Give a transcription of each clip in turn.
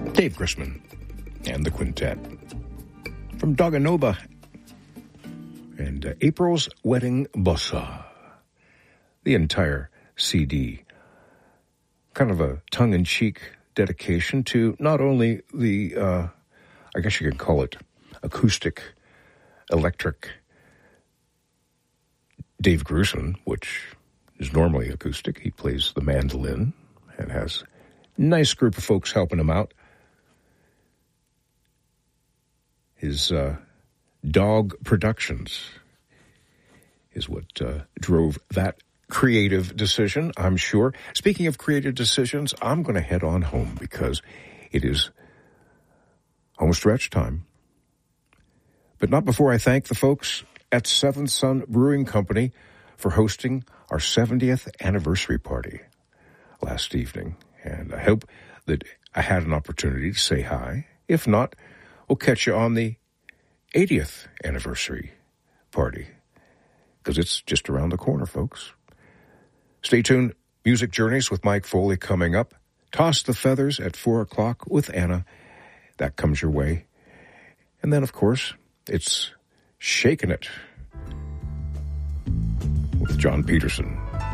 Dave Grisman and the Quintet. From Daganova and April's Wedding Bossa. The entire CD. Kind of a tongue-in-cheek dedication to not only the, I guess you could call it acoustic, electric Dave Grusin, which is normally acoustic. He plays the mandolin and has a nice group of folks helping him out. His Dog Productions is what drove that creative decision, I'm sure. Speaking of creative decisions, I'm going to head on home because it is home stretch time. But not before I thank the folks at Seventh Son Brewing Company for hosting our 70th anniversary party last evening. And I hope that I had an opportunity to say hi. If not, we'll catch you on the 80th anniversary party because it's just around the corner, folks. Stay tuned. Music Journeys with Mike Foley coming up. Toss the Feathers at 4 o'clock with Anna. That comes your way. And then, of course, it's Shaking It with John Peterson.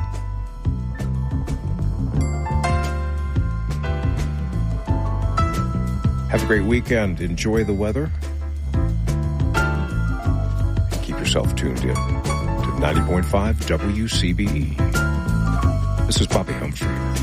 Have a great weekend. Enjoy the weather. Keep yourself tuned in to 90.5 WCBE. This is Bobby Humphrey.